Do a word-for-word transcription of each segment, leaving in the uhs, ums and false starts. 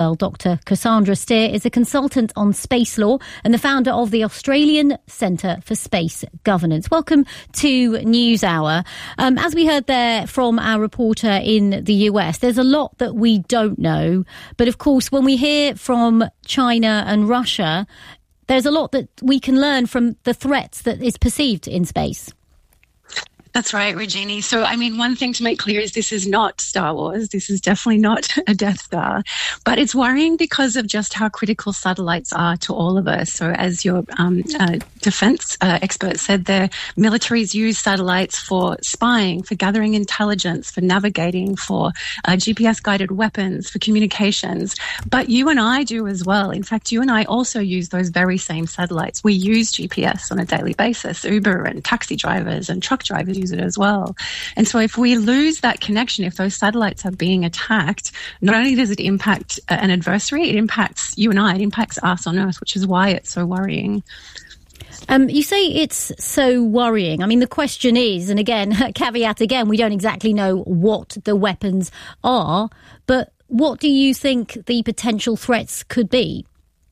Well, Doctor Cassandra Steer is a consultant on space law and the founder of the Australian Centre for Space Governance. Welcome to NewsHour. Um, as we heard there from our reporter in the U S, there's a lot that we don't know. But of course, when we hear from China and Russia, there's a lot that we can learn from the threats that is perceived in space. That's right, Regina. So, I mean, one thing to make clear is this is not Star Wars. This is definitely not a Death Star. But it's worrying because of just how critical satellites are to all of us. So, as your um, uh, defense uh, expert said there, militaries use satellites for spying, for gathering intelligence, for navigating, for uh, G P S-guided weapons, for communications. But you and I do as well. In fact, you and I also use those very same satellites. We use G P S on a daily basis. Uber and taxi drivers and truck drivers use it as well. And so if we lose that connection, if those satellites are being attacked, not only does it impact uh, an adversary, it impacts you and I, it impacts us on Earth, which is why it's so worrying. Um, you say it's so worrying. I mean, the question is, and again, caveat again, we don't exactly know what the weapons are, but what do you think the potential threats could be?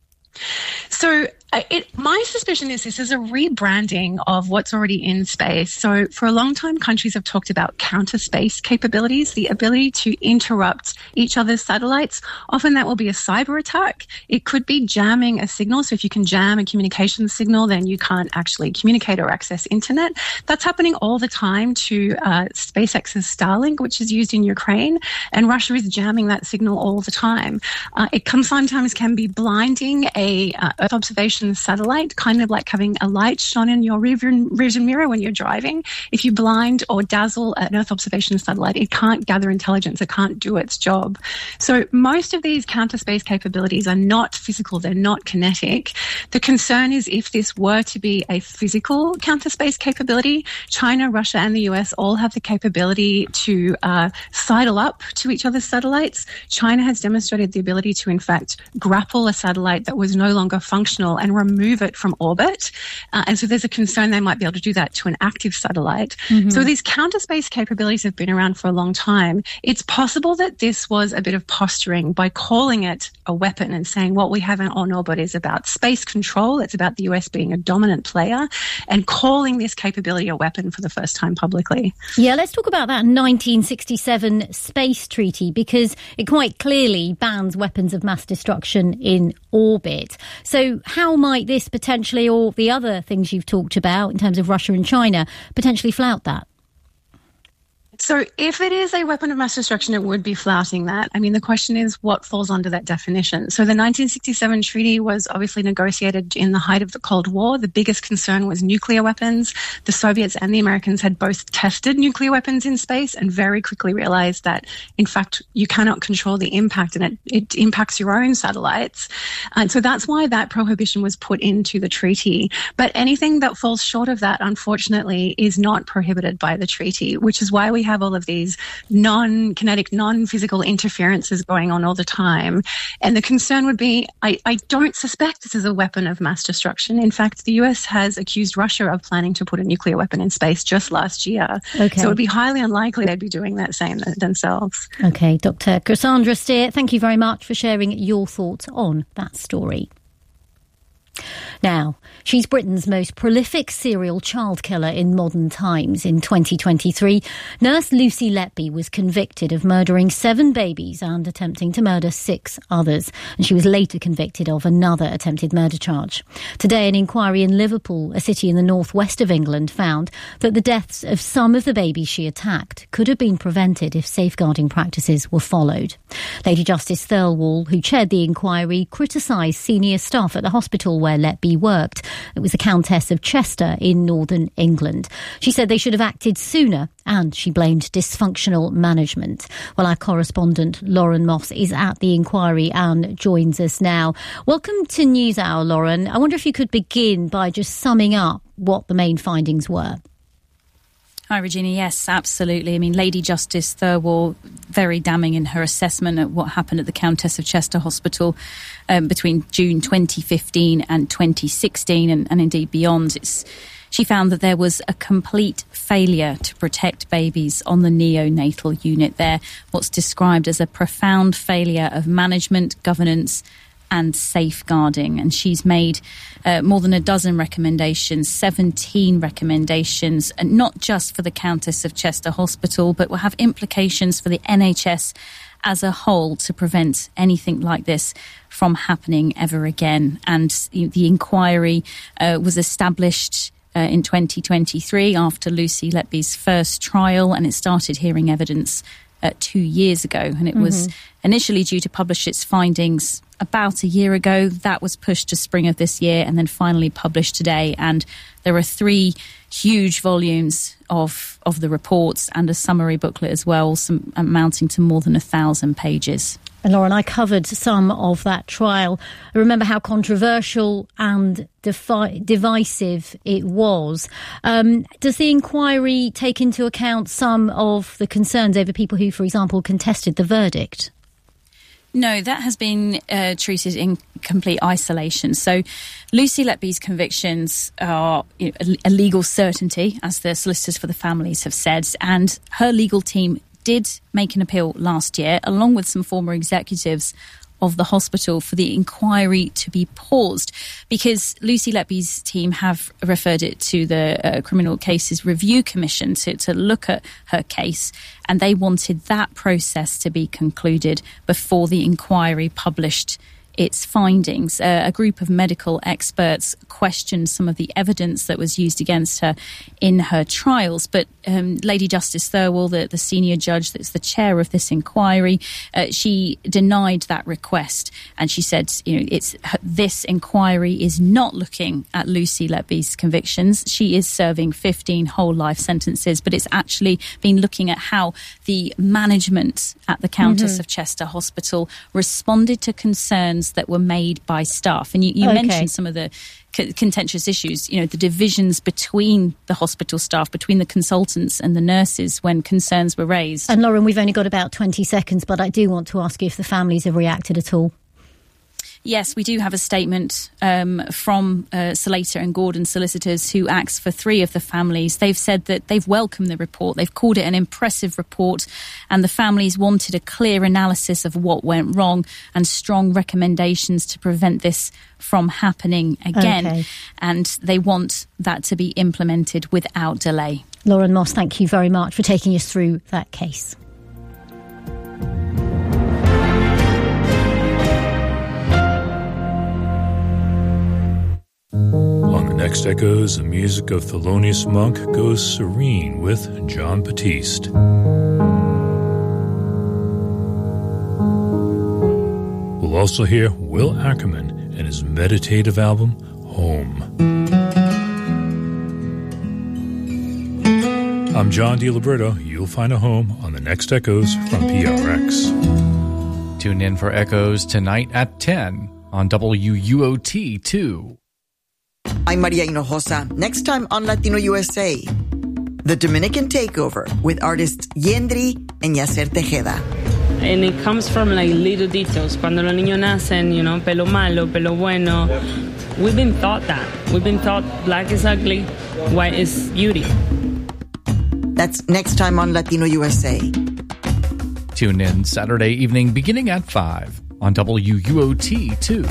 So uh, it, my suspicion is this is a rebranding of what's already in space. So for a long time, countries have talked about counter space capabilities, the ability to interrupt each other's satellites. Often that will be a cyber attack. It could be jamming a signal. So if you can jam a communication signal, then you can't actually communicate or access internet. That's happening all the time to uh, SpaceX's Starlink, which is used in Ukraine. And Russia is jamming that signal all the time. Uh, it can sometimes can be blinding a uh, Earth observation satellite, kind of like having a light shone in your rearview mirror when you're driving. If you blind or dazzle an Earth observation satellite, it can't gather intelligence. It can't do its job. So most of these counter space capabilities are not physical. They're not kinetic. The concern is if this were to be a physical counter space capability, China, Russia, and the U S all have the capability to uh, sidle up to each other's satellites. China has demonstrated the ability to, in fact, grapple a satellite that was no longer functional and remove it from orbit. Uh, and so there's a concern they might be able to do that to an active satellite. Mm-hmm. So these counter space capabilities have been around for a long time. It's possible that this was a bit of posturing by calling it a weapon and saying what we have on orbit is about space control. It's about the U S being a dominant player and calling this capability a weapon for the first time publicly. Yeah, let's talk about that nineteen sixty-seven space treaty because it quite clearly bans weapons of mass destruction in orbit. So how might this potentially, or the other things you've talked about in terms of Russia and China, potentially flout that? So if it is a weapon of mass destruction, it would be flouting that. I mean, the question is what falls under that definition. So the nineteen sixty-seven treaty was obviously negotiated in the height of the Cold War. The biggest concern was nuclear weapons. The Soviets and the Americans had both tested nuclear weapons in space and very quickly realized that, in fact, you cannot control the impact and it, it impacts your own satellites. And so that's why that prohibition was put into the treaty. But anything that falls short of that, unfortunately, is not prohibited by the treaty, which is why we have all of these non-kinetic, non-physical interferences going on all the time. And the concern would be, I, I don't suspect this is a weapon of mass destruction. In fact, the U S has accused Russia of planning to put a nuclear weapon in space just last year. Okay. So it would be highly unlikely they'd be doing that same themselves. Okay, Doctor Cassandra Steer, thank you very much for sharing your thoughts on that story. Now, she's Britain's most prolific serial child killer in modern times. In twenty twenty-three, nurse Lucy Letby was convicted of murdering seven babies and attempting to murder six others. And she was later convicted of another attempted murder charge. Today, an inquiry in Liverpool, a city in the northwest of England, found that the deaths of some of the babies she attacked could have been prevented if safeguarding practices were followed. Lady Justice Thirlwall, who chaired the inquiry, criticised senior staff at the hospital where Letby worked. It was the Countess of Chester in northern England. She said they should have acted sooner and she blamed dysfunctional management. Well, our correspondent Lauren Moss is at the inquiry and joins us now. Welcome to NewsHour, Lauren. I wonder if you could begin by just summing up what the main findings were. Hi, Regina. Yes, absolutely. I mean, Lady Justice Thirlwall, very damning in her assessment of what happened at the Countess of Chester Hospital um, between June twenty fifteen and twenty sixteen, and, and indeed beyond. It's She found that there was a complete failure to protect babies on the neonatal unit there, what's described as a profound failure of management, governance and safeguarding. And she's made uh, more than a dozen recommendations, seventeen recommendations, and not just for the Countess of Chester Hospital, but will have implications for the N H S as a whole to prevent anything like this from happening ever again. And the inquiry uh, was established uh, in twenty twenty-three after Lucy Letby's first trial, and it started hearing evidence uh, two years ago. And it mm-hmm. was initially due to publish its findings about a year ago. That was pushed to spring of this year and then finally published today. And there are three huge volumes of of the reports and a summary booklet as well, some amounting to more than a thousand pages. And Lauren, I covered some of that trial. I remember how controversial and defi- divisive it was. Um, does the inquiry take into account some of the concerns over people who, for example, contested the verdict? No, that has been uh, treated in complete isolation. So Lucy Letby's convictions are you know, a legal certainty, as the solicitors for the families have said, and her legal team did make an appeal last year, along with some former executives of the hospital, for the inquiry to be paused, because Lucy Letby's team have referred it to the uh, Criminal Cases Review Commission to, to look at her case, and they wanted that process to be concluded before the inquiry published its findings. Uh, a group of medical experts questioned some of the evidence that was used against her in her trials, but um, Lady Justice Thirlwall, the, the senior judge that's the chair of this inquiry, uh, she denied that request, and she said, you know, it's this inquiry is not looking at Lucy Letby's convictions. She is serving fifteen whole life sentences, but it's actually been looking at how the management at the Countess mm-hmm. of Chester Hospital responded to concerns that were made by staff. And you, you okay. mentioned some of the c- contentious issues, you know, the divisions between the hospital staff, between the consultants and the nurses when concerns were raised. And Lauren, we've only got about twenty seconds, but I do want to ask you if the families have reacted at all. Yes, we do have a statement um, from uh, Slater and Gordon solicitors, who acts for three of the families. They've said that they've welcomed the report. They've called it an impressive report, and the families wanted a clear analysis of what went wrong and strong recommendations to prevent this from happening again. Okay. And they want that to be implemented without delay. Lauren Moss, thank you very much for taking us through that case. On the next Echoes, the music of Thelonious Monk goes serene with John Batiste. We'll also hear Will Ackerman and his meditative album, Home. I'm John DiLiberto. You'll find a home on the next Echoes from P R X. Tune in for Echoes tonight at ten on W U O T two. I'm Maria Hinojosa. Next time on Latino U S A, The Dominican Takeover with artists Yendri and Yacer Tejeda. And it comes from like little details. Cuando los niños nacen, you know, pelo malo, pelo bueno. We've been taught that. We've been taught black is ugly, white is beauty. That's next time on Latino U S A. Tune in Saturday evening beginning at five on W U O T two.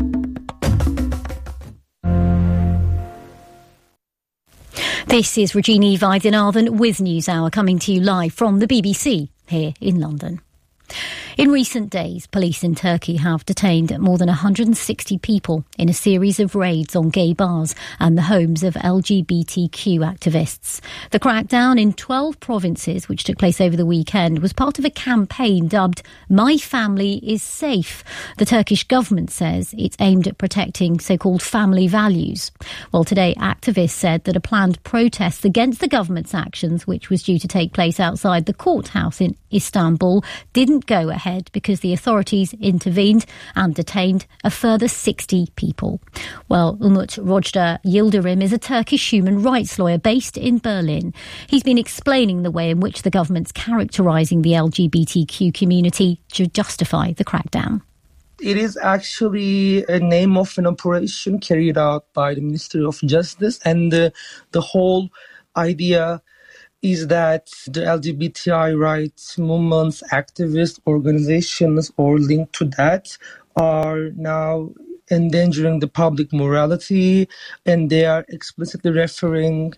This is Regina Vaidyanathan with NewsHour, coming to you live from the B B C here in London. In recent days, police in Turkey have detained more than one hundred sixty people in a series of raids on gay bars and the homes of L G B T Q activists. The crackdown in twelve provinces, which took place over the weekend, was part of a campaign dubbed My Family is Safe. The Turkish government says it's aimed at protecting so-called family values. Well, today, activists said that a planned protest against the government's actions, which was due to take place outside the courthouse in Istanbul, didn't go ahead because the authorities intervened and detained a further sixty people. Well, Umut Rojda Yildirim is a Turkish human rights lawyer based in Berlin. He's been explaining the way in which the government's characterising the L G B T Q community to justify the crackdown. It is actually a name of an operation carried out by the Ministry of Justice, and the, the whole idea is that the L G B T I rights movements, activist organizations, or linked to that are now endangering the public morality, and they are explicitly referring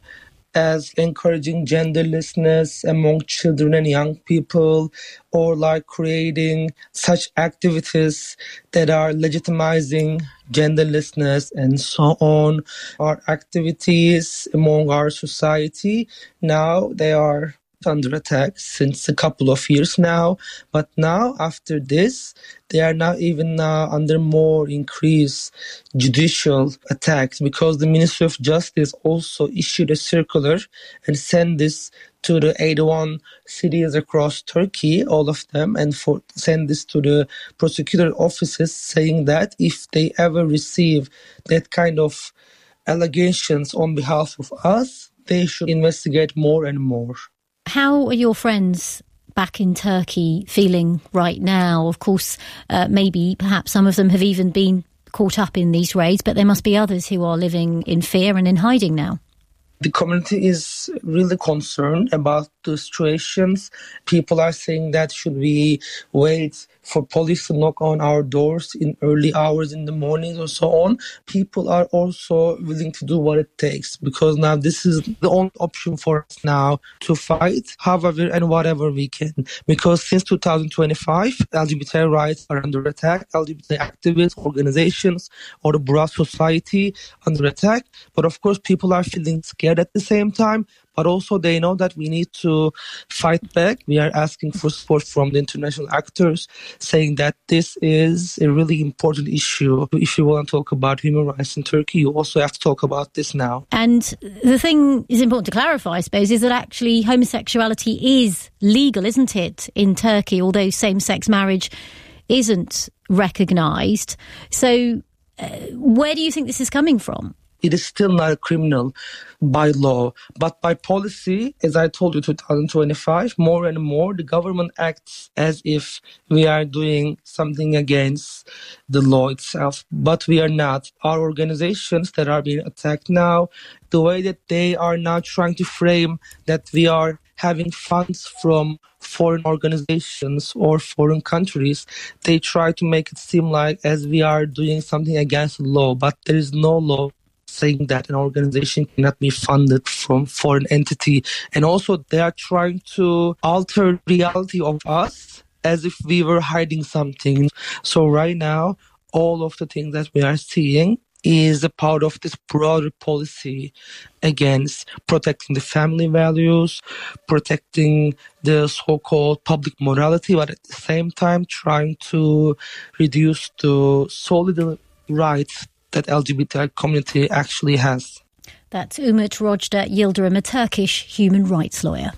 as encouraging genderlessness among children and young people, or like creating such activities that are legitimizing genderlessness and so on. Our activities among our society, now they are under attack since a couple of years now. But now, after this, they are now even now under more increased judicial attacks, because the Ministry of Justice also issued a circular and sent this to the eighty-one cities across Turkey, all of them, and for send this to the prosecutor offices, saying that if they ever receive that kind of allegations on behalf of us, they should investigate more and more. How are your friends back in Turkey feeling right now? Of course, uh, maybe perhaps some of them have even been caught up in these raids, but there must be others who are living in fear and in hiding now. The community is really concerned about the situations. People are saying that should we wait for police to knock on our doors in early hours in the morning or so on. People are also willing to do what it takes, because now this is the only option for us now to fight however and whatever we can. Because since two thousand twenty-five, L G B T I rights are under attack, L G B T I activists, organizations, or the broad society under attack. But of course, people are feeling scared at the same time. But also they know that we need to fight back. We are asking for support from the international actors, saying that this is a really important issue. If you want to talk about human rights in Turkey, you also have to talk about this now. And the thing is important to clarify, I suppose, is that actually homosexuality is legal, isn't it, in Turkey, although same-sex marriage isn't recognised. So uh, where do you think this is coming from? It is still not a criminal by law, but by policy, as I told you, two thousand twenty-five, more and more the government acts as if we are doing something against the law itself, but we are not. Our organizations that are being attacked now, the way that they are now trying to frame that we are having funds from foreign organizations or foreign countries, they try to make it seem like as we are doing something against the law, but there is no law saying that an organization cannot be funded from foreign entity. And also they are trying to alter reality of us as if we were hiding something. So right now, all of the things that we are seeing is a part of this broader policy against protecting the family values, protecting the so-called public morality, but at the same time trying to reduce the solid rights that L G B T I community actually has. That's Umut Rojda Yildirim, a Turkish human rights lawyer.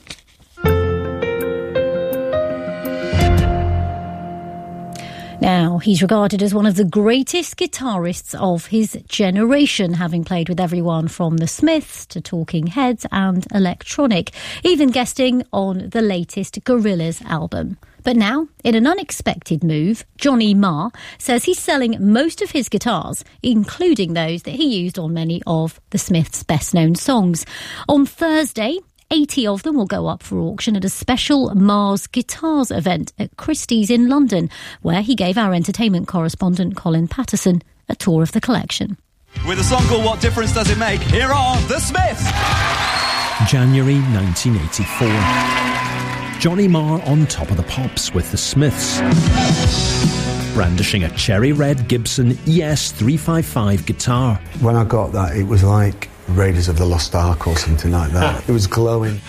Now, he's regarded as one of the greatest guitarists of his generation, having played with everyone from the Smiths to Talking Heads and electronic, even guesting on the latest Gorillaz album. But now, in an unexpected move, Johnny Marr says he's selling most of his guitars, including those that he used on many of the Smiths' best-known songs. On Thursday, eighty of them will go up for auction at a special Mars Guitars event at Christie's in London, where he gave our entertainment correspondent Colin Patterson a tour of the collection. With a song called What Difference Does It Make, here are the Smiths! January nineteen eighty-four. Johnny Marr on top of the pops with the Smiths, brandishing a cherry red Gibson E S three fifty-five guitar. When I got that, it was like Raiders of the Lost Ark or something like that. It was glowing.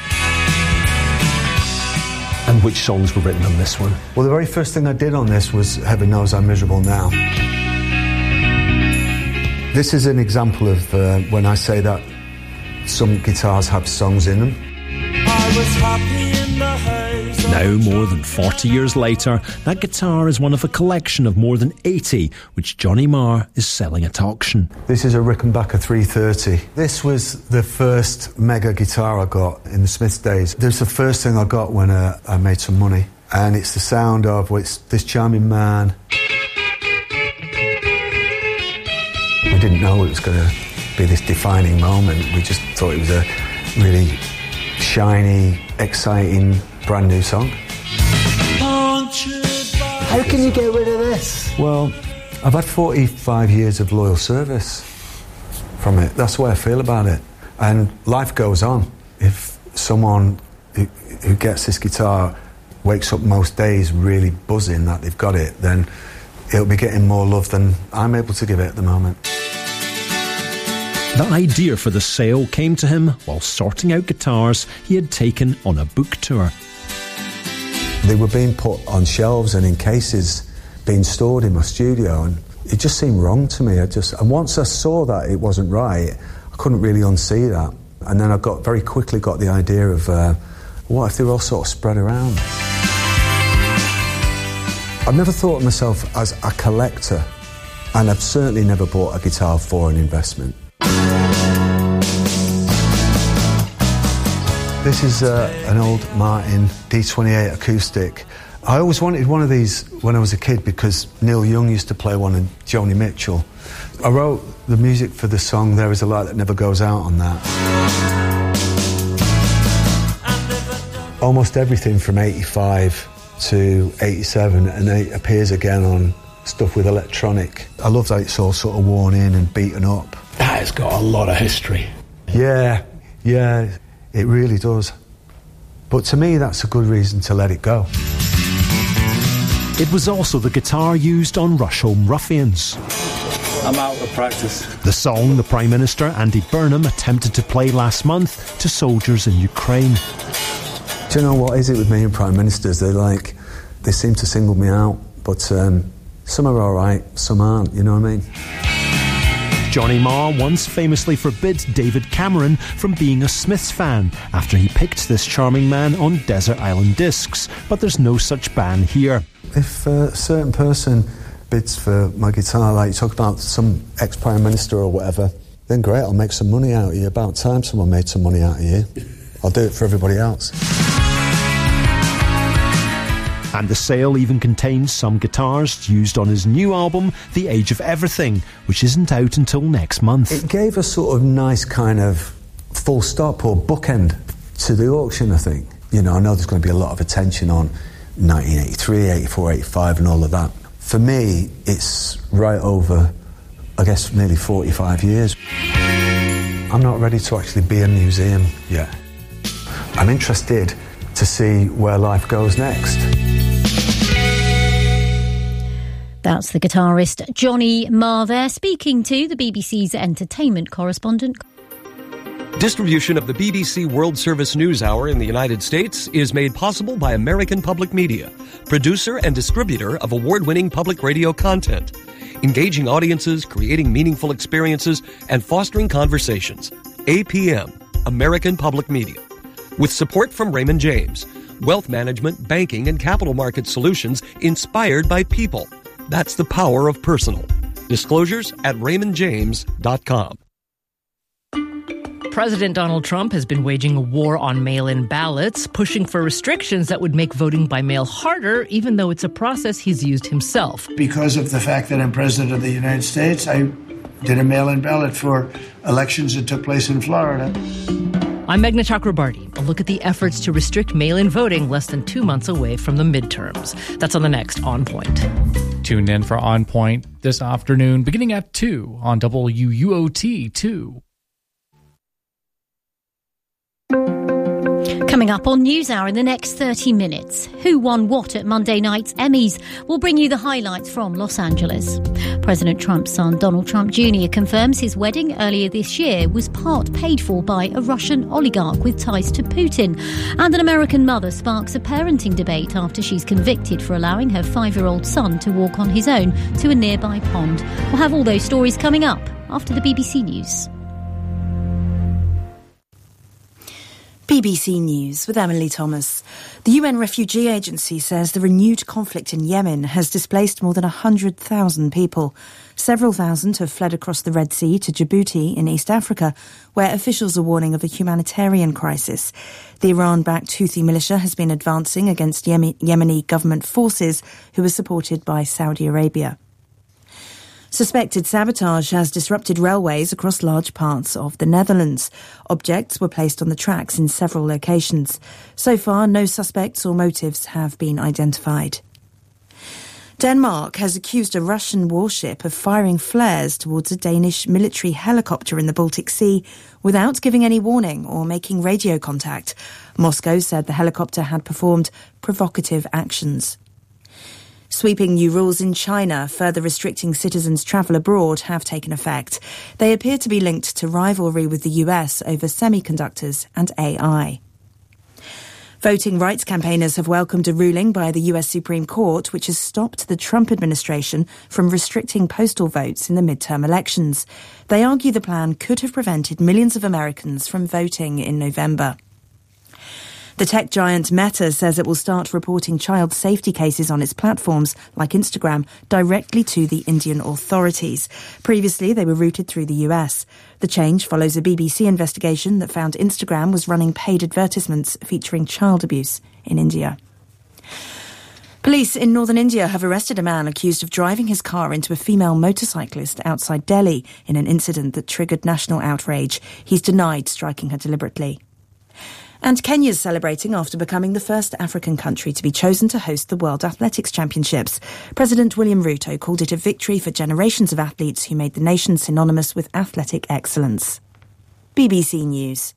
And which songs were written on this one? Well, the very first thing I did on this was Heaven Knows I'm Miserable Now. This is an example of uh, when I say that some guitars have songs in them. I was happy in the house. Now, more than forty years later, that guitar is one of a collection of more than eighty, which Johnny Marr is selling at auction. This is a Rickenbacker three thirty. This was the first mega guitar I got in the Smiths days. It was the first thing I got when uh, I made some money. And it's the sound of well, it's this charming man didn't know it was going to be this defining moment. We just thought it was a really shiny, exciting, brand new song. How can you get rid of this? Well, I've had forty-five years of loyal service from it. That's the way I feel about it. And life goes on. If someone who, who gets this guitar wakes up most days really buzzing that they've got it, then it'll be getting more love than I'm able to give it at the moment. The idea for the sale came to him while sorting out guitars he had taken on a book tour. They were being put on shelves and in cases being stored in my studio, and it just seemed wrong to me. I just, and once I saw that it wasn't right, I couldn't really unsee that. And then I got very quickly got the idea of uh, what if they were all sort of spread around. I've never thought of myself as a collector, and I've certainly never bought a guitar for an investment. This is uh, an old Martin D twenty-eight acoustic. I always wanted one of these when I was a kid because Neil Young used to play one and Joni Mitchell. I wrote the music for the song There Is a Light That Never Goes Out on that. Almost everything from eighty-five to eighty-seven, and it appears again on stuff with electronic. I love that it's all sort of worn in and beaten up. That has got a lot of history. Yeah, yeah, it really does. But to me, that's a good reason to let it go. It was also the guitar used on Rush Home Ruffians. I'm out of practice. The song the Prime Minister, Andy Burnham, attempted to play last month to soldiers in Ukraine. Do you know what is it with me and Prime Ministers? They like, they seem to single me out, but um, some are all right, some aren't, you know what I mean? Johnny Marr once famously forbid David Cameron from being a Smiths fan after he picked this charming man on Desert Island Discs, but there's no such ban here. If a certain person bids for my guitar, like you talk about some ex-Prime Minister or whatever, then great, I'll make some money out of you. About time someone made some money out of you. I'll do it for everybody else. And the sale even contains some guitars used on his new album, The Age of Everything, which isn't out until next month. It gave a sort of nice kind of full stop or bookend to the auction, I think. You know, I know there's going to be a lot of attention on nineteen eighty-three, eighty-four, eighty-five and all of that. For me, it's right over, I guess, nearly forty-five years. I'm not ready to actually be a museum yet. I'm interested to see where life goes next. That's the guitarist Johnny Marr there, speaking to the B B C's entertainment correspondent. Distribution of the B B C World Service News Hour in the United States is made possible by American Public Media, producer and distributor of award-winning public radio content, engaging audiences, creating meaningful experiences, and fostering conversations. A P M, American Public Media. With support from Raymond James, wealth management, banking, and capital market solutions inspired by people. That's the power of personal. Disclosures at raymond james dot com. President Donald Trump has been waging a war on mail-in ballots, pushing for restrictions that would make voting by mail harder, even though it's a process he's used himself. Because of the fact that I'm President of the United States, I did a mail-in ballot for elections that took place in Florida. I'm Meghna Chakrabarti. A look at the efforts to restrict mail-in voting less than two months away from the midterms. That's on the next On Point. Tune in for On Point this afternoon, beginning at two on W U O T two. Coming up on NewsHour in the next thirty minutes, who won what at Monday night's Emmys? We'll bring you the highlights from Los Angeles. President Trump's son, Donald Trump Junior, confirms his wedding earlier this year was part paid for by a Russian oligarch with ties to Putin. And an American mother sparks a parenting debate after she's convicted for allowing her five-year-old son to walk on his own to a nearby pond. We'll have all those stories coming up after the B B C News. B B C News with Emily Thomas. The U N Refugee Agency says the renewed conflict in Yemen has displaced more than one hundred thousand people. Several thousand have fled across the Red Sea to Djibouti in East Africa, where officials are warning of a humanitarian crisis. The Iran-backed Houthi militia has been advancing against Yemeni government forces, who are supported by Saudi Arabia. Suspected sabotage has disrupted railways across large parts of the Netherlands. Objects were placed on the tracks in several locations. So far, no suspects or motives have been identified. Denmark has accused a Russian warship of firing flares towards a Danish military helicopter in the Baltic Sea without giving any warning or making radio contact. Moscow said the helicopter had performed provocative actions. Sweeping new rules in China, further restricting citizens' travel abroad, have taken effect. They appear to be linked to rivalry with the U S over semiconductors and A I. Voting rights campaigners have welcomed a ruling by the U S Supreme Court which has stopped the Trump administration from restricting postal votes in the midterm elections. They argue the plan could have prevented millions of Americans from voting in November. The tech giant Meta says it will start reporting child safety cases on its platforms, like Instagram, directly to the Indian authorities. Previously, they were routed through the U S. The change follows a B B C investigation that found Instagram was running paid advertisements featuring child abuse in India. Police in northern India have arrested a man accused of driving his car into a female motorcyclist outside Delhi in an incident that triggered national outrage. He's denied striking her deliberately. And Kenya's celebrating after becoming the first African country to be chosen to host the World Athletics Championships. President William Ruto called it a victory for generations of athletes who made the nation synonymous with athletic excellence. B B C News.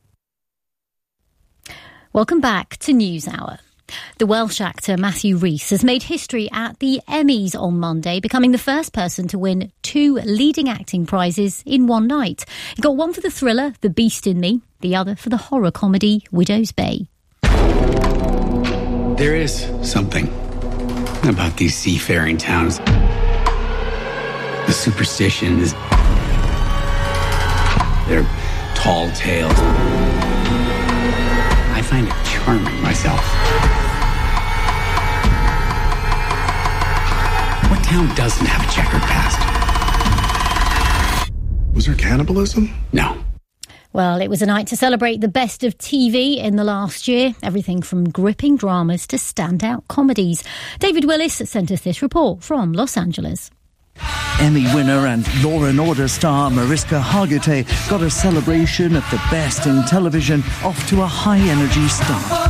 Welcome back to NewsHour. The Welsh actor Matthew Rhys has made history at the Emmys on Monday, becoming the first person to win two leading acting prizes in one night. He got one for the thriller The Beast in Me, the other for the horror comedy Widow's Bay. There is something about these seafaring towns. The superstitions, their tall tales. I find it charming myself. What town doesn't have a checkered past? Was there cannibalism? No. Well, it was a night to celebrate the best of T V in the last year. Everything from gripping dramas to standout comedies. David Willis sent us this report from Los Angeles. Emmy winner and Law and Order star Mariska Hargitay got a celebration of the best in television off to a high-energy start.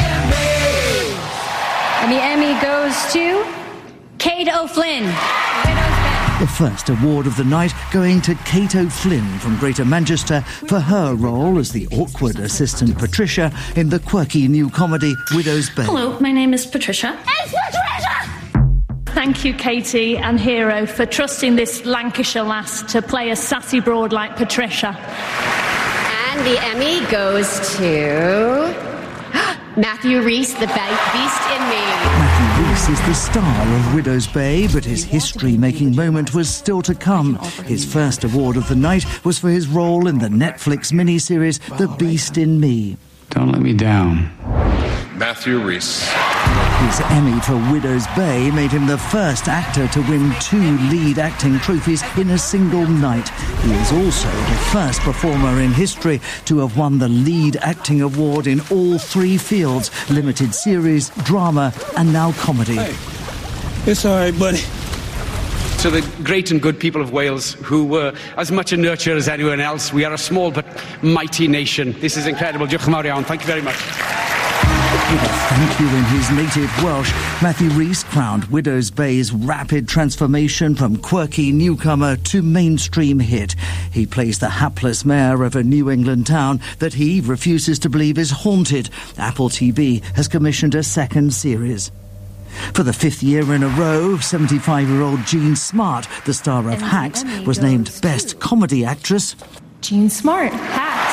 And the Emmy goes to Kate O'Flynn. The first award of the night going to Kate O'Flynn from Greater Manchester for her role as the awkward assistant Patricia in the quirky new comedy Widow's Bay. Hello, my name is Patricia. It's Patricia! Thank you, Katie and Hero, for trusting this Lancashire lass to play a sassy broad like Patricia. And the Emmy goes to Matthew Rhys, the Beast in Me. Matthew Rhys is the star of Widow's Bay, but his history-making moment was still to come. His first award of the night was for his role in the Netflix miniseries The Beast in Me. Don't let me down. Matthew Rhys. His Emmy for Widow's Bay made him the first actor to win two lead acting trophies in a single night. He is also the first performer in history to have won the lead acting award in all three fields: limited series, drama, and now comedy. Hey, it's all right, buddy. To the great and good people of Wales, who were as much a nurture as anyone else, we are a small but mighty nation. This is incredible. Diolch yn fawr iawn. Thank you very much. With a thank you in his native Welsh, Matthew Rhys crowned Widow's Bay's rapid transformation from quirky newcomer to mainstream hit. He plays the hapless mayor of a New England town that he refuses to believe is haunted. Apple T V has commissioned a second series. For the fifth year in a row, seventy-five-year-old Jean Smart, the star of Hacks, was named Best Comedy Actress. Jean Smart, Hacks.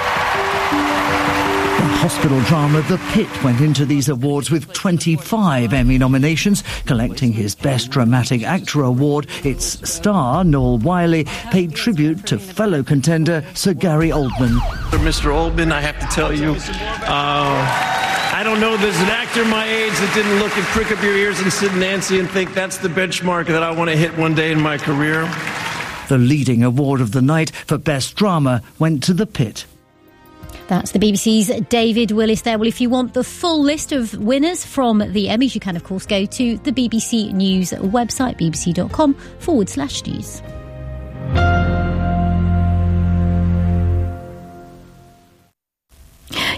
Hospital drama The Pit went into these awards with twenty-five Emmy nominations. Collecting his Best Dramatic Actor award, its star, Noel Wiley, paid tribute to fellow contender Sir Gary Oldman. Mister Oldman, I have to tell you, uh, I don't know there's an actor my age that didn't look and prick up your ears and Sid and Nancy and think that's the benchmark that I want to hit one day in my career. The leading award of the night for Best Drama went to The Pit. That's the B B C's David Willis there. Well, if you want the full list of winners from the Emmys, you can, of course, go to the B B C News website, bbc.com forward slash news.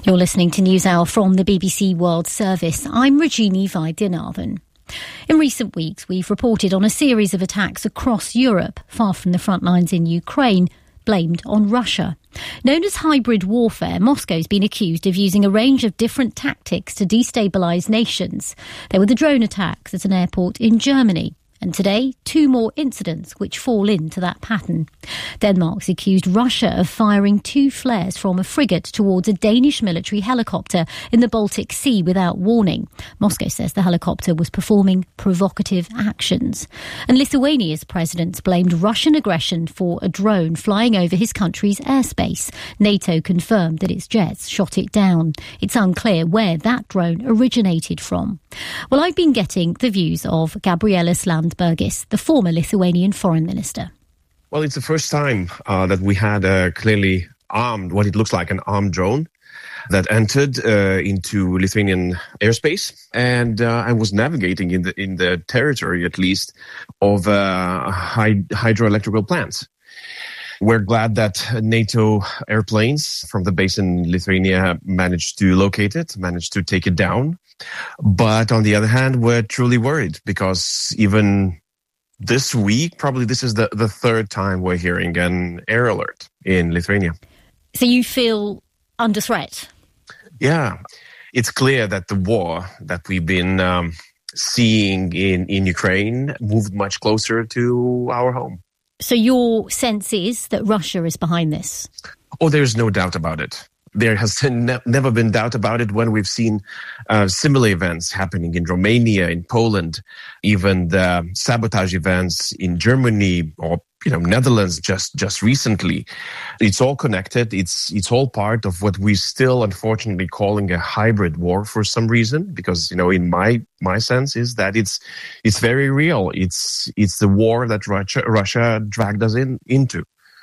You're listening to NewsHour from the B B C World Service. I'm Rajini Vaidyanathan. In recent weeks, we've reported on a series of attacks across Europe, far from the front lines in Ukraine, blamed on Russia. Known as hybrid warfare, Moscow's been accused of using a range of different tactics to destabilise nations. There were the drone attacks at an airport in Germany. And today, two more incidents which fall into that pattern. Denmark's accused Russia of firing two flares from a frigate towards a Danish military helicopter in the Baltic Sea without warning. Moscow says the helicopter was performing provocative actions. And Lithuania's president blamed Russian aggression for a drone flying over his country's airspace. NATO confirmed that its jets shot it down. It's unclear where that drone originated from. Well, I've been getting the views of Gabrielis Landsbergis, the former Lithuanian foreign minister. Well, it's the first time uh, that we had a clearly armed, what it looks like an armed drone that entered uh, into Lithuanian airspace and uh, and was navigating in the in the territory, at least, of uh, hyd- hydroelectrical plants. We're glad that NATO airplanes from the base in Lithuania managed to locate it, managed to take it down. But on the other hand, we're truly worried because even this week, probably this is the, the third time we're hearing an air alert in Lithuania. So you feel under threat? Yeah, it's clear that the war that we've been um, seeing in, in Ukraine moved much closer to our home. So your sense is that Russia is behind this? Oh, there's no doubt about it. There has ne- never been doubt about it when we've seen uh, similar events happening in Romania, in Poland, even the sabotage events in Germany or, you know, Netherlands just, just recently. It's all connected. It's it's all part of what we're still, unfortunately, calling a hybrid war for some reason. Because, you know, in my my sense is that it's it's very real. It's it's the war that Russia, Russia dragged us in into.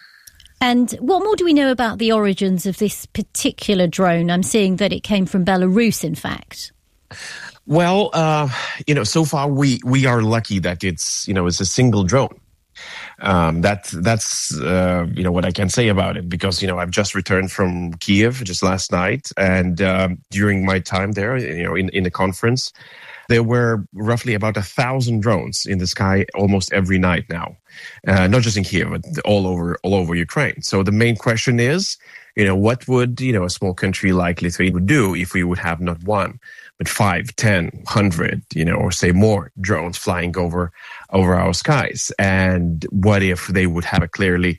And what more do we know about the origins of this particular drone? I'm seeing that it came from Belarus, in fact. Well, uh, you know, so far we, we are lucky that it's, you know, it's a single drone. Um, that that's, uh, you know, what I can say about it because, you know, I've just returned from Kiev just last night. And um, during my time there, you know, in, in the conference, there were roughly about a thousand drones in the sky almost every night now, uh, not just in Kiev, but all over all over Ukraine. So the main question is, you know, what would, you know, a small country like Lithuania would do if we would have not one, but five, ten, hundred, you know, or say more drones flying over over our skies? And what if they would have a clearly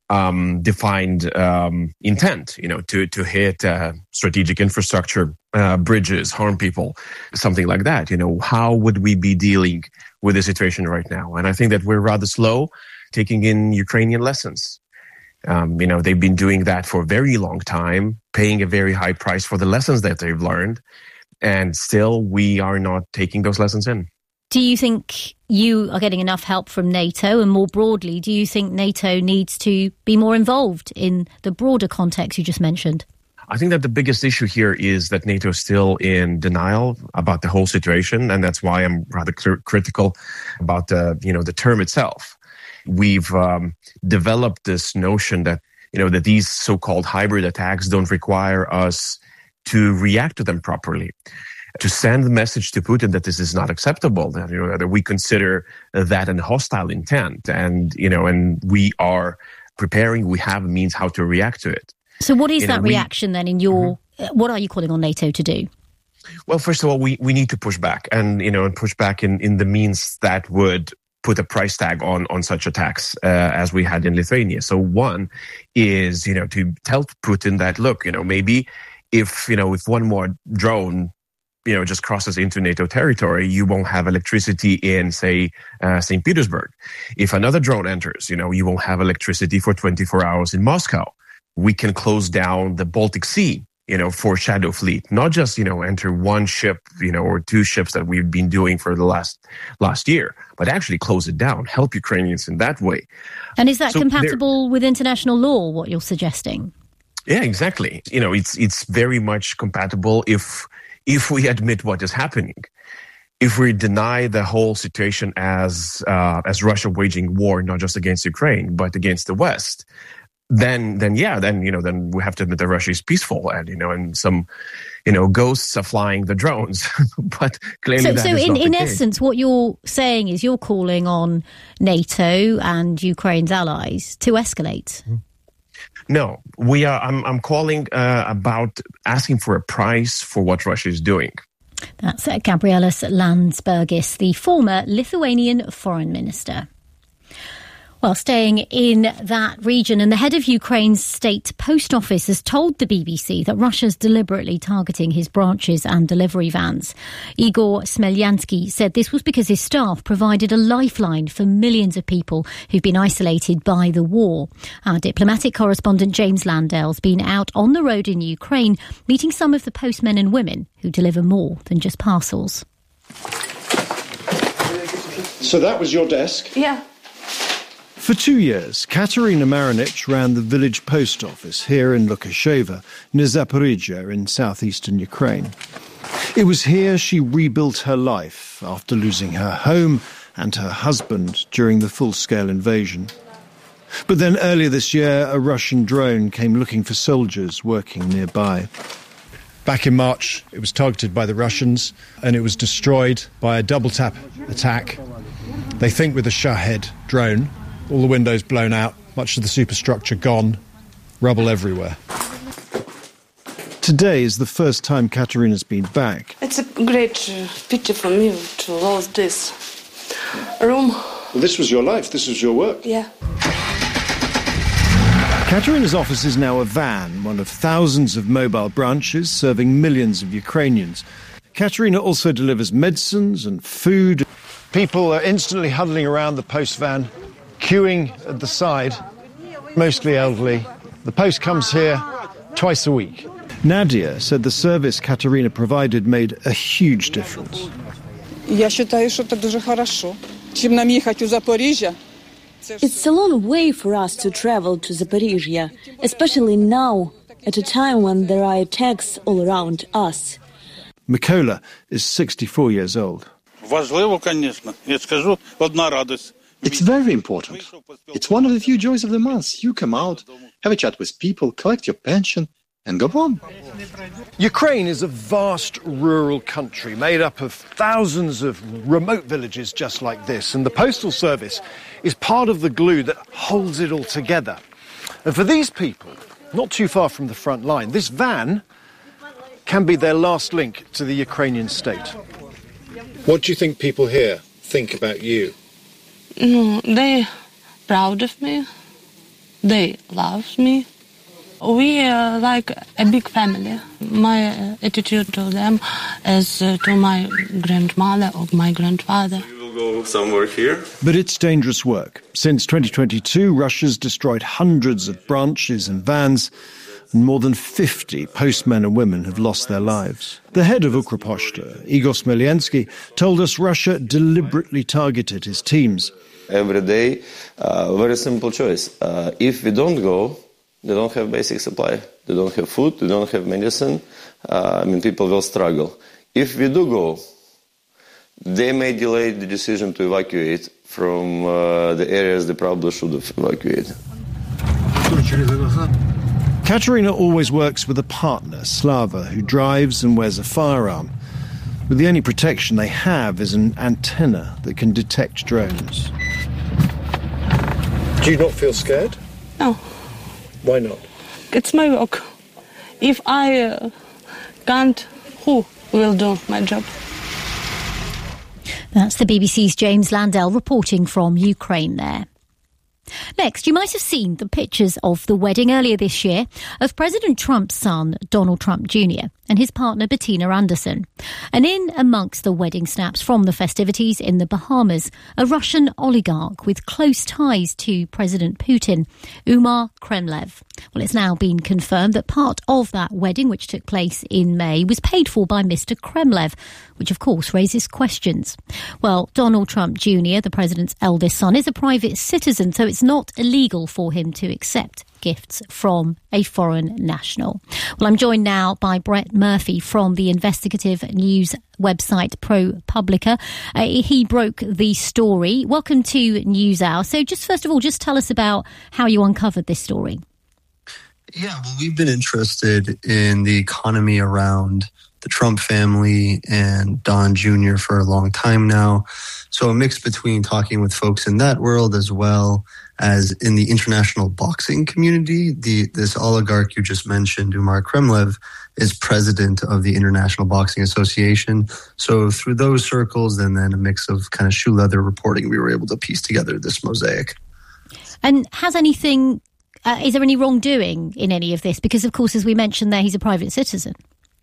um, defined um, intent, you know, to to hit uh, strategic infrastructure, uh, bridges, harm people, something like that? You know, how would we be dealing with the situation right now? And I think that we're rather slow taking in Ukrainian lessons. Um, you know, they've been doing that for a very long time, paying a very high price for the lessons that they've learned. And still, we are not taking those lessons in. Do you think you are getting enough help from NATO? And more broadly, do you think NATO needs to be more involved in the broader context you just mentioned? I think that the biggest issue here is that NATO is still in denial about the whole situation. And that's why I'm rather cr- critical about the, you know, the term itself. We've um, developed this notion that, you know, that these so-called hybrid attacks don't require us to react to them properly, to send the message to Putin that this is not acceptable, that, you know, that we consider that a hostile intent, and, you know, and we are preparing, we have means how to react to it. So what is you that know, we, reaction then in your, mm-hmm. what are you calling on NATO to do? Well, first of all, we, we need to push back and, you know, and push back in, in the means that would put a price tag on, on such attacks uh, as we had in Lithuania. So one is, you know, to tell Putin that, look, you know, maybe if, you know, if one more drone, you know, just crosses into NATO territory, you won't have electricity in, say, uh, Saint Petersburg. If another drone enters, you know, you won't have electricity for twenty-four hours in Moscow. We can close down the Baltic Sea, you know, for Shadow Fleet, not just, you know, enter one ship, you know, or two ships that we've been doing for the last last year, but actually close it down, help Ukrainians in that way. And is that so compatible with international law, what you're suggesting? Yeah, exactly. You know, it's it's very much compatible if if we admit what is happening. If we deny the whole situation as uh, as Russia waging war, not just against Ukraine, but against the West, then then yeah, then you know, then we have to admit that Russia is peaceful, and you know, and some you know ghosts are flying the drones. But clearly, so, that so is in not in the case. essence, what you're saying is you're calling on NATO and Ukraine's allies to escalate. No, we are. I'm I'm calling uh, about asking for a price for what Russia is doing. That's uh, Gabrielius Landsbergis, the former Lithuanian foreign minister. Well, staying in that region, and the head of Ukraine's state post office has told the B B C that Russia's deliberately targeting his branches and delivery vans. Igor Smelyansky said this was because his staff provided a lifeline for millions of people who've been isolated by the war. Our diplomatic correspondent James Landale's been out on the road in Ukraine, meeting some of the postmen and women who deliver more than just parcels. So that was your desk? Yeah. For two years, Katerina Marinich ran the village post office here in Lukasheva, near Zaporizhia in southeastern Ukraine. It was here she rebuilt her life after losing her home and her husband during the full-scale invasion. But then earlier this year, a Russian drone came looking for soldiers working nearby. Back in March, it was targeted by the Russians, and it was destroyed by a double-tap attack. They think with a Shahed drone. All the windows blown out, much of the superstructure gone, rubble everywhere. Today is the first time Katerina's been back. It's a great uh, pity for me to lose this room. Well, this was your life, this was your work. Yeah. Katerina's office is now a van, one of thousands of mobile branches serving millions of Ukrainians. Katerina also delivers medicines and food. People are instantly huddling around the post van, queuing at the side, mostly elderly. The post comes here twice a week. Nadia said the service Katerina provided made a huge difference. Я считаю, что это дуже хорошо. Чем нам ехать у Запоріжжя? It's a long way for us to travel to Zaporizhia, especially now, at a time when there are attacks all around us. Mikola is sixty-four years old. Важливо, конечно. Я скажу, одна радость. It's very important. It's one of the few joys of the month. You come out, have a chat with people, collect your pension, and go home. Ukraine is a vast rural country made up of thousands of remote villages just like this, and the postal service is part of the glue that holds it all together. And for these people, not too far from the front line, this van can be their last link to the Ukrainian state. What do you think people here think about you? No, they proud of me. They love me. We are like a big family. My uh, attitude to them is uh, to my grandmother or my grandfather. We will go somewhere here. But it's dangerous work. Since twenty twenty-two, Russia's destroyed hundreds of branches and vans, and more than fifty postmen and women have lost their lives. The head of Ukroposhta, Igor Smelyansky, told us Russia deliberately targeted his teams. Every day, uh, very simple choice. Uh, if we don't go, they don't have basic supply. They don't have food, they don't have medicine. Uh, I mean, people will struggle. If we do go, they may delay the decision to evacuate from uh, the areas they probably should have evacuated. Katerina always works with a partner, Slava, who drives and wears a firearm. But the only protection they have is an antenna that can detect drones. Do you not feel scared? No. Why not? It's my work. If I uh, can't, who will do my job? That's the B B C's James Landale reporting from Ukraine there. Next, you might have seen the pictures of the wedding earlier this year of President Trump's son, Donald Trump Junior, and his partner, Bettina Anderson. And in amongst the wedding snaps from the festivities in the Bahamas, a Russian oligarch with close ties to President Putin, Umar Kremlev. Well, it's now been confirmed that part of that wedding, which took place in May, was paid for by Mister Kremlev, which of course raises questions. Well, Donald Trump Junior, the president's eldest son, is a private citizen, so it's not illegal for him to accept gifts from a foreign national. Well, I'm joined now by Brett Murphy from the investigative news website ProPublica. Uh, he broke the story. Welcome to NewsHour. So just first of all, just tell us about how you uncovered this story. Yeah, well, we've been interested in the economy around the Trump family and Don Junior for a long time now. So a mix between talking with folks in that world as well as in the international boxing community. The this oligarch you just mentioned, Umar Kremlev, is president of the International Boxing Association. So through those circles and then a mix of kind of shoe leather reporting, we were able to piece together this mosaic. And has anything, uh, is there any wrongdoing in any of this? Because, of course, as we mentioned there, he's a private citizen.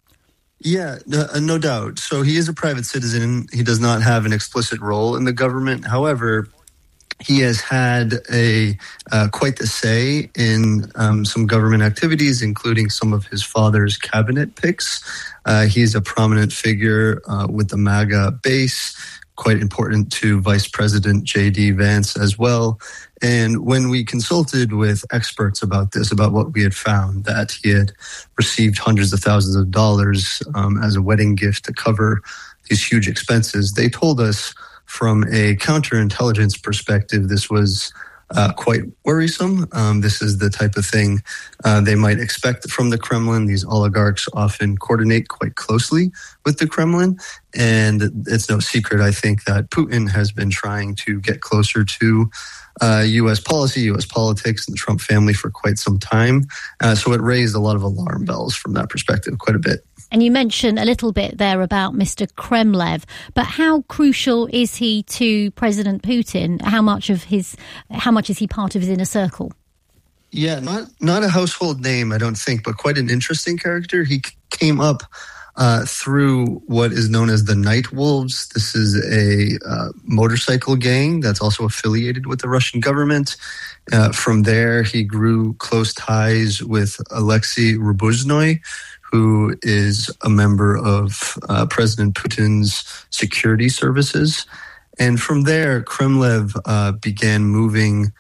Yeah, no, no doubt. So he is a private citizen. He does not have an explicit role in the government. However, he has had a uh, quite the say in um, some government activities, including some of his father's cabinet picks. Uh, he's a prominent figure uh, with the MAGA base, quite important to Vice President J D Vance as well. And when we consulted with experts about this, about what we had found, that he had received hundreds of thousands of dollars um, as a wedding gift to cover these huge expenses, they told us from a counterintelligence perspective, this was uh, quite worrisome. Um, this is the type of thing uh, they might expect from the Kremlin. These oligarchs often coordinate quite closely with the Kremlin. And it's no secret, I think, that Putin has been trying to get closer to uh, U S policy, U S politics, and the Trump family for quite some time. Uh, so it raised a lot of alarm bells from that perspective, quite a bit. And you mentioned a little bit there about Mister Kremlev, but how crucial is he to President Putin? How much of his, how much is he part of his inner circle? Yeah, not not a household name, I don't think, but quite an interesting character. He c- came up uh, through what is known as the Night Wolves. This is a uh, motorcycle gang that's also affiliated with the Russian government. Uh, from there, he grew close ties with Alexei Rubuznoy, who is a member of uh, President Putin's security services. And from there, Kremlev uh, began moving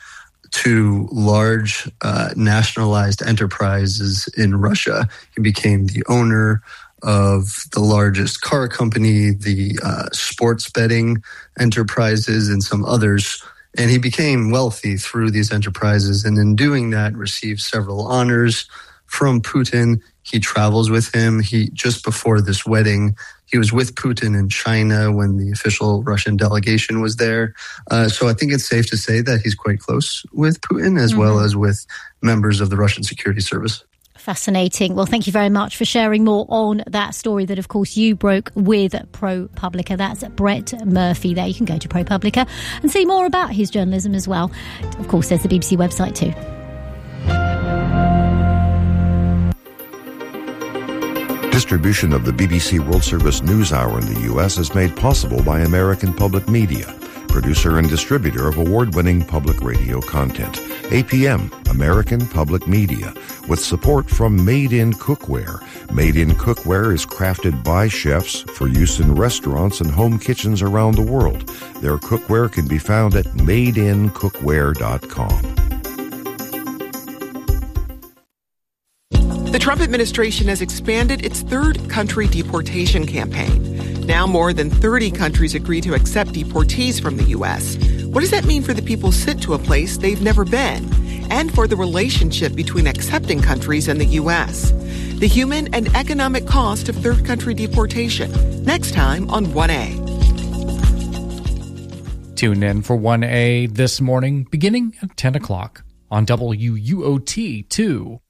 to large uh, nationalized enterprises in Russia. He became the owner of the largest car company, the uh, sports betting enterprises, and some others. And he became wealthy through these enterprises. And in doing that, received several honors from Putin. He travels with him. He just before this wedding, he was with Putin in China when the official Russian delegation was there. Uh, so I think it's safe to say that he's quite close with Putin as mm-hmm. well as with members of the Russian security service. Fascinating. Well, thank you very much for sharing more on that story that, of course, you broke with ProPublica. That's Brett Murphy there. You can go to ProPublica and see more about his journalism as well. Of course, there's the B B C website too. Distribution of the B B C World Service News Hour in the U S is made possible by American Public Media, producer and distributor of award-winning public radio content. A P M, American Public Media, with support from Made in Cookware. Made in Cookware is crafted by chefs for use in restaurants and home kitchens around the world. Their cookware can be found at made in cookware dot com. The Trump administration has expanded its third country deportation campaign. Now more than thirty countries agree to accept deportees from the U S. What does that mean for the people sent to a place they've never been? And for the relationship between accepting countries and the U S? The human and economic cost of third country deportation. Next time on one A. Tune in for one A this morning, beginning at ten o'clock on W U O T two.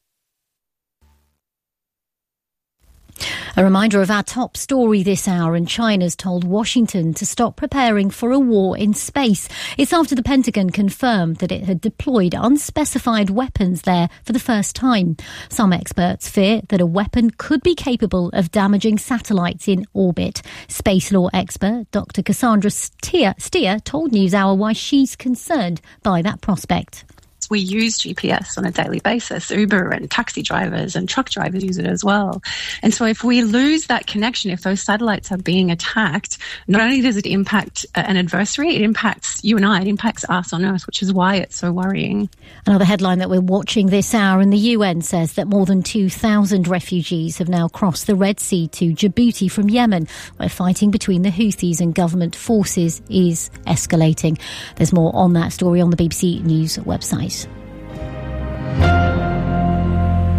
A reminder of our top story this hour, and China's told Washington to stop preparing for a war in space. It's after the Pentagon confirmed that it had deployed unspecified weapons there for the first time. Some experts fear that a weapon could be capable of damaging satellites in orbit. Space law expert Doctor Cassandra Steer, Steer told NewsHour why she's concerned by that prospect. We use G P S on a daily basis. Uber and taxi drivers and truck drivers use it as well. And so if we lose that connection, if those satellites are being attacked, not only does it impact an adversary, it impacts you and I, it impacts us on Earth, which is why it's so worrying. Another headline that we're watching this hour, and the U N says that more than two thousand refugees have now crossed the Red Sea to Djibouti from Yemen, where fighting between the Houthis and government forces is escalating. There's more on that story on the B B C News website.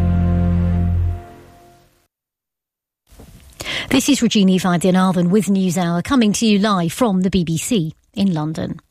This is Regina Vaidyanathan with NewsHour, coming to you live from the B B C in London.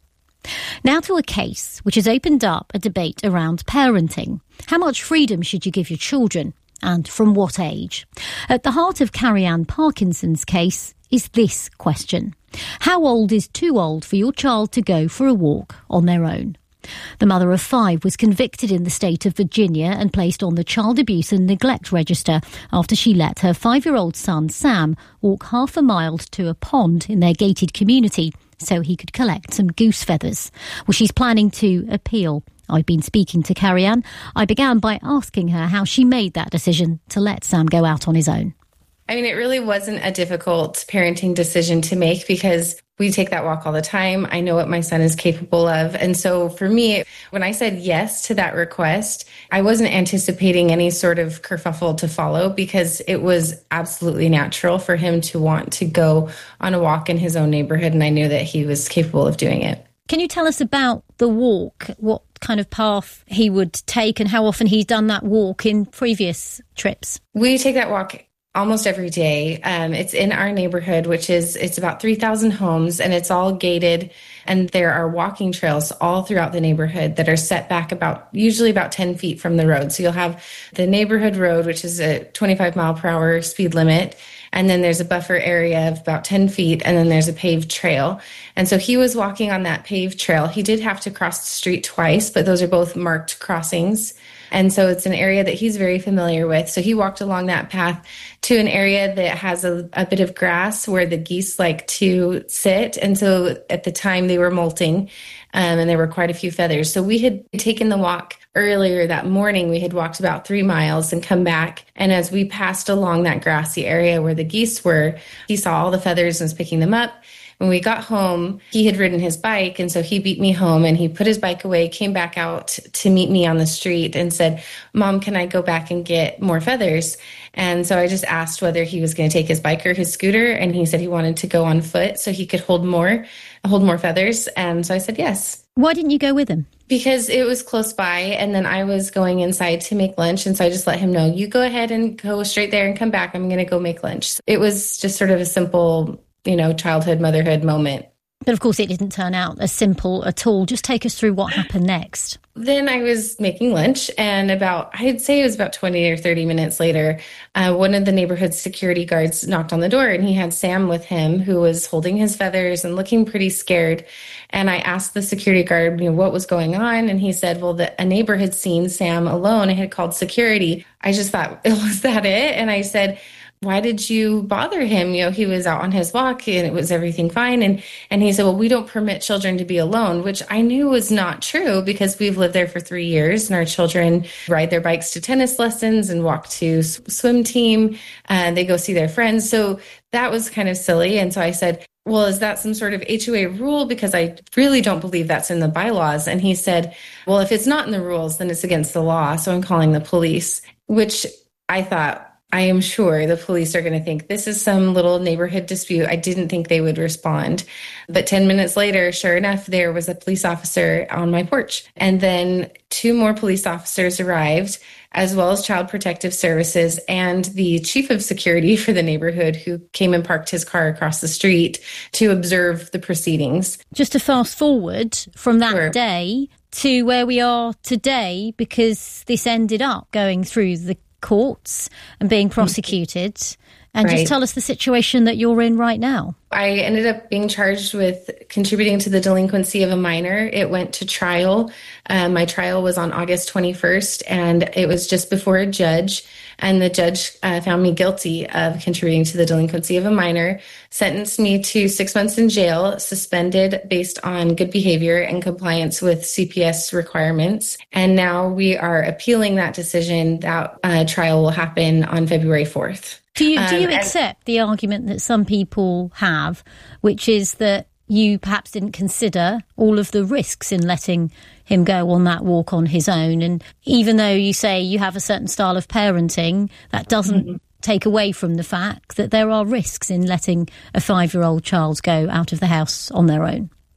Now to a case which has opened up a debate around parenting. How much freedom should you give your children, and from what age? At the heart of Carrie-Anne Parkinson's case is this question. How old is too old for your child to go for a walk on their own? The mother of five was convicted in the state of Virginia and placed on the child abuse and neglect register after she let her five-year-old son, Sam, walk half a mile to a pond in their gated community so he could collect some goose feathers. Well, she's planning to appeal. I've been speaking to Carrie-Anne. I began by asking her how she made that decision to let Sam go out on his own. I mean, it really wasn't a difficult parenting decision to make because we take that walk all the time. I know what my son is capable of. And so for me, when I said yes to that request, I wasn't anticipating any sort of kerfuffle to follow because it was absolutely natural for him to want to go on a walk in his own neighborhood. And I knew that he was capable of doing it. Can you tell us about the walk, what kind of path he would take and how often he's done that walk in previous trips? We take that walk almost every day. Um, it's in our neighborhood, which is, it's about three thousand homes and it's all gated. And there are walking trails all throughout the neighborhood that are set back about, usually about ten feet from the road. So you'll have the neighborhood road, which is a twenty-five mile per hour speed limit. And then there's a buffer area of about ten feet. And then there's a paved trail. And so he was walking on that paved trail. He did have to cross the street twice, but those are both marked crossings. And so it's an area that he's very familiar with. So he walked along that path to an area that has a, a bit of grass where the geese like to sit. And so at the time they were molting um, and there were quite a few feathers. So we had taken the walk earlier that morning. We had walked about three miles and come back. And as we passed along that grassy area where the geese were, he saw all the feathers and was picking them up. When we got home, he had ridden his bike, and so he beat me home, and he put his bike away, came back out to meet me on the street and said, Mom, can I go back and get more feathers? And so I just asked whether he was going to take his bike or his scooter, and he said he wanted to go on foot so he could hold more, hold more feathers. And so I said yes. Why didn't you go with him? Because it was close by, and then I was going inside to make lunch, and so I just let him know, you go ahead and go straight there and come back. I'm going to go make lunch. It was just sort of a simple, you know, childhood, motherhood moment. But of course, it didn't turn out as simple at all. Just take us through what happened next. Then I was making lunch, and about, I'd say it was about twenty or thirty minutes later, uh, one of the neighborhood security guards knocked on the door, and he had Sam with him, who was holding his feathers and looking pretty scared. And I asked the security guard, you know, what was going on? And he said, well, the, a neighbor had seen Sam alone and had called security. I just thought, was that it? And I said, why did you bother him? You know, he was out on his walk and it was everything fine. And, and he said, well, we don't permit children to be alone, which I knew was not true because we've lived there for three years and our children ride their bikes to tennis lessons and walk to swim team and they go see their friends. So that was kind of silly. And so I said, well, is that some sort of H O A rule? Because I really don't believe that's in the bylaws. And he said, well, if it's not in the rules, then it's against the law. So I'm calling the police, which I thought, I am sure the police are going to think this is some little neighborhood dispute. I didn't think they would respond. But ten minutes later, sure enough, there was a police officer on my porch. And then two more police officers arrived, as well as Child Protective Services and the chief of security for the neighborhood who came and parked his car across the street to observe the proceedings. Just to fast forward from that Sure. day to where we are today, because this ended up going through the courts and being prosecuted. And Right. just tell us the situation that you're in right now. I ended up being charged with contributing to the delinquency of a minor. It went to trial. Um, my trial was on August twenty-first, and it was just before a judge. And the judge uh, found me guilty of contributing to the delinquency of a minor, sentenced me to six months in jail, suspended based on good behavior and compliance with C P S requirements. And now we are appealing that decision. That uh, trial will happen on February fourth. Do you do Um, you and- accept the argument that some people have, which is that you perhaps didn't consider all of the risks in letting him go on that walk on his own? And even though you say you have a certain style of parenting, that doesn't mm-hmm. take away from the fact that there are risks in letting a five-year-old child go out of the house on their own.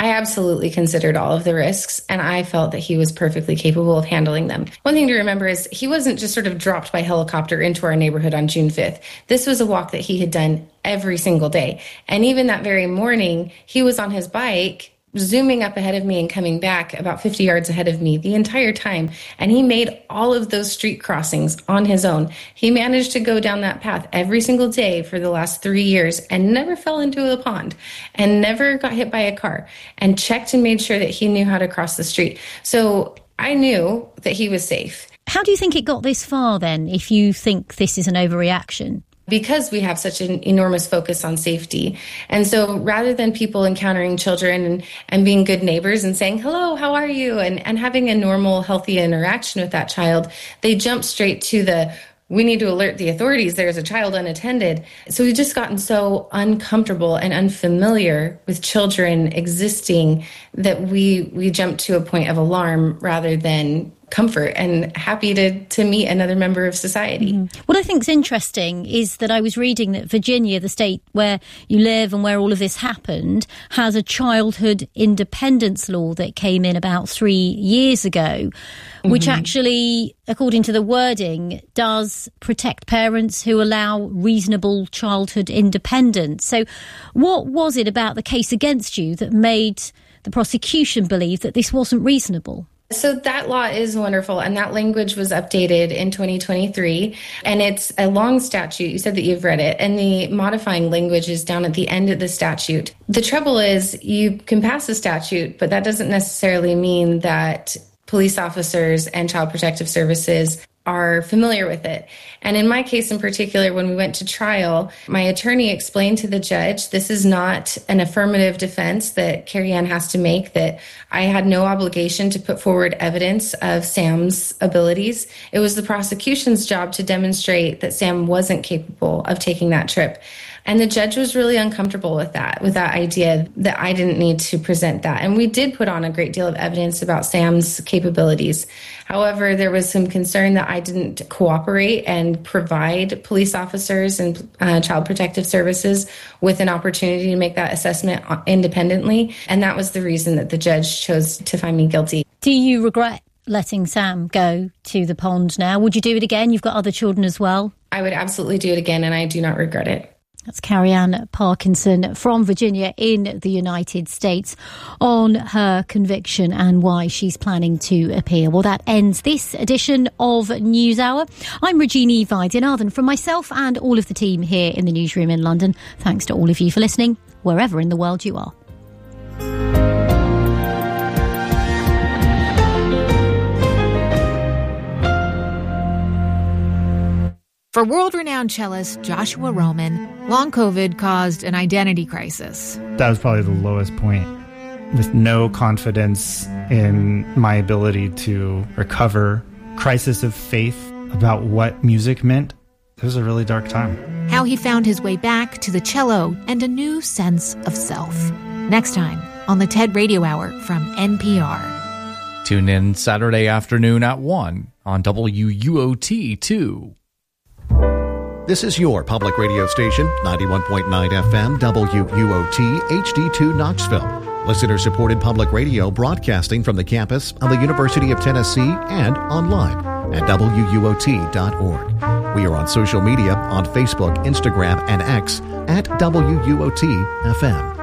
I absolutely considered all of the risks, and I felt that he was perfectly capable of handling them. One thing to remember is he wasn't just sort of dropped by helicopter into our neighborhood on June fifth. This was a walk that he had done every single day. And even that very morning, he was on his bike, zooming up ahead of me and coming back about fifty yards ahead of me the entire time. And he made all of those street crossings on his own. He managed to go down that path every single day for the last three years and never fell into a pond and never got hit by a car, and checked and made sure that he knew how to cross the street. So I knew that he was safe. How do you think it got this far then, if you think this is an overreaction? Because we have such an enormous focus on safety. And so rather than people encountering children and, and being good neighbors and saying, hello, how are you? And, and having a normal, healthy interaction with that child, they jump straight to the, we need to alert the authorities, there's a child unattended. So we've just gotten so uncomfortable and unfamiliar with children existing that we, we jump to a point of alarm rather than comfort and happy to, to meet another member of society. Mm. What I think is interesting is that I was reading that Virginia, the state where you live and where all of this happened, has a childhood independence law that came in about three years ago, which mm-hmm. actually, according to the wording, does protect parents who allow reasonable childhood independence. So what was it about the case against you that made the prosecution believe that this wasn't reasonable? So that law is wonderful, and that language was updated in twenty twenty-three, and it's a long statute. You said that you've read it, and the modifying language is down at the end of the statute. The trouble is you can pass a statute, but that doesn't necessarily mean that police officers and Child Protective Services are familiar with it. And in my case in particular, when we went to trial, my attorney explained to the judge, this is not an affirmative defense that Carrie Ann has to make, that I had no obligation to put forward evidence of Sam's abilities. It was the prosecution's job to demonstrate that Sam wasn't capable of taking that trip. And the judge was really uncomfortable with that, with that idea that I didn't need to present that. And we did put on a great deal of evidence about Sam's capabilities. However, there was some concern that I didn't cooperate and provide police officers and uh, Child Protective Services with an opportunity to make that assessment independently. And that was the reason that the judge chose to find me guilty. Do you regret letting Sam go to the pond now? Would you do it again? You've got other children as well. I would absolutely do it again, and I do not regret it. That's Carrie Ann Parkinson from Virginia in the United States on her conviction and why she's planning to appeal. Well, that ends this edition of NewsHour. I'm Regina Vaidyanathan. From myself and all of the team here in the newsroom in London, thanks to all of you for listening, wherever in the world you are. For world-renowned cellist Joshua Roman, long COVID caused an identity crisis. That was probably the lowest point, with no confidence in my ability to recover, crisis of faith about what music meant. It was a really dark time. How he found his way back to the cello and a new sense of self. Next time on the TED Radio Hour from N P R. Tune in Saturday afternoon at one on W U O T two. This is your public radio station, ninety-one point nine F M, W U O T, H D two Knoxville. Listener-supported public radio broadcasting from the campus of the University of Tennessee and online at W U O T dot org. We are on social media on Facebook, Instagram, and X at W U O T F M.